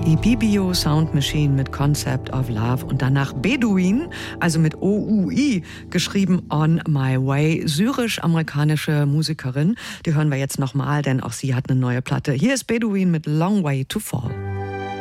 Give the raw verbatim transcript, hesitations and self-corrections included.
Ibibio Sound Machine mit Concept of Love und danach Beduin, also mit O U I, geschrieben On My Way, syrisch-amerikanische Musikerin. Die hören wir jetzt nochmal, denn auch sie hat eine neue Platte. Hier ist Beduin mit Long Way to Fall.